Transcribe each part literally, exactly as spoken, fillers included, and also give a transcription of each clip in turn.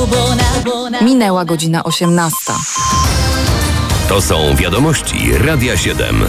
Minęła godzina osiemnasta. To są wiadomości Radia siedem.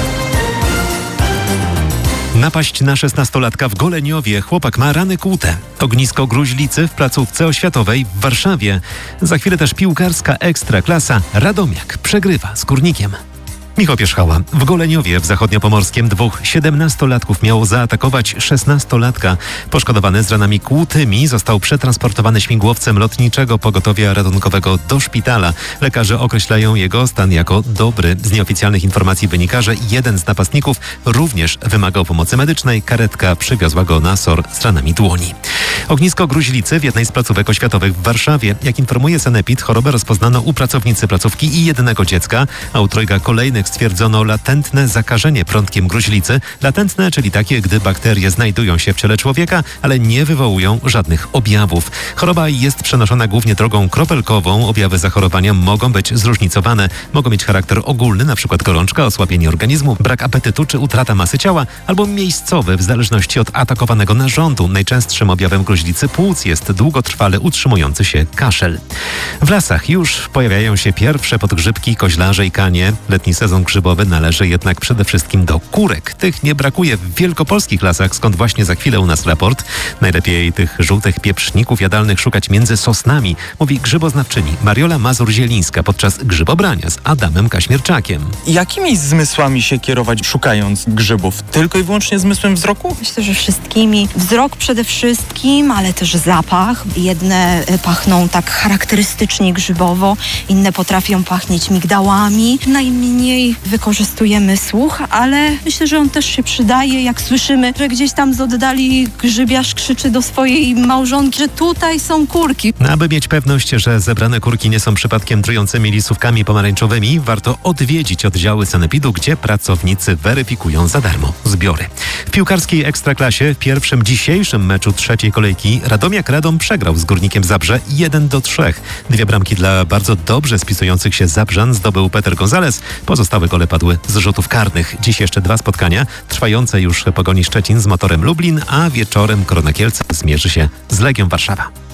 Napaść na szesnastolatka w Goleniowie. Chłopak ma rany kłute. Ognisko gruźlicy w placówce oświatowej w Warszawie. Za chwilę też piłkarska ekstraklasa. Radomiak przegrywa z Górnikiem. Michał Pierzchała. W Goleniowie w Zachodniopomorskiem dwóch siedemnastolatków miało zaatakować szesnastolatka. Poszkodowany z ranami kłutymi został przetransportowany śmigłowcem lotniczego pogotowia ratunkowego do szpitala. Lekarze określają jego stan jako dobry. Z nieoficjalnych informacji wynika, że jeden z napastników również wymagał pomocy medycznej. Karetka przywiozła go na S O R z ranami dłoni. Ognisko gruźlicy w jednej z placówek oświatowych w Warszawie. Jak informuje Sanepid, chorobę rozpoznano u pracownicy placówki i jednego dziecka, a u trojga kolejnych stwierdzono latentne zakażenie prądkiem gruźlicy. Latentne, czyli takie, gdy bakterie znajdują się w ciele człowieka, ale nie wywołują żadnych objawów. Choroba jest przenoszona głównie drogą kropelkową. Objawy zachorowania mogą być zróżnicowane. Mogą mieć charakter ogólny, np. gorączka, osłabienie organizmu, brak apetytu czy utrata masy ciała, albo miejscowy, w zależności od atakowanego narządu. Najczęstszym objawem gruźlicy płuc jest długotrwale utrzymujący się kaszel. W lasach już pojawiają się pierwsze podgrzybki, koźlarze i kanie. Letni sezon grzybowy należy jednak przede wszystkim do kurek. Tych nie brakuje w wielkopolskich lasach, skąd właśnie za chwilę u nas raport. Najlepiej tych żółtych pieprzników jadalnych szukać między sosnami, mówi grzyboznawczyni Mariola Mazur-Zielińska podczas grzybobrania z Adamem Kaśmierczakiem. Jakimi zmysłami się kierować szukając grzybów? Tylko i wyłącznie zmysłem wzroku? Myślę, że wszystkimi. Wzrok przede wszystkim, ale też zapach. Jedne pachną tak charakterystycznie grzybowo, inne potrafią pachnieć migdałami. Najmniej wykorzystujemy słuch, ale myślę, że on też się przydaje, jak słyszymy, że gdzieś tam z oddali grzybiarz krzyczy do swojej małżonki, że tutaj są kurki. Aby mieć pewność, że zebrane kurki nie są przypadkiem trującymi lisówkami pomarańczowymi, warto odwiedzić oddziały Sanepidu, gdzie pracownicy weryfikują za darmo zbiory. W piłkarskiej ekstraklasie w pierwszym dzisiejszym meczu trzeciej kolejki Radomiak Radom przegrał z Górnikiem Zabrze jeden do trzech. Dwie bramki dla bardzo dobrze spisujących się Zabrzan zdobył Peter González. Pozostałe gole padły z rzutów karnych. Dziś jeszcze dwa spotkania. Trwające już Pogoni Szczecin z Motorem Lublin, a wieczorem Korona Kielce zmierzy się z Legią Warszawa.